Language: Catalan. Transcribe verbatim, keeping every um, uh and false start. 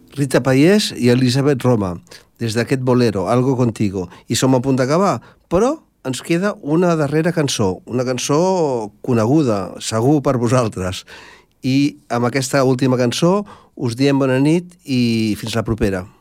Rita Payés i Elisabet Roma, des d'aquest bolero, Algo Contigo. I som a punt d'acabar, però ens queda una darrera cançó, una cançó coneguda, segur per vosaltres. I amb aquesta última cançó us diem bona nit i fins la propera.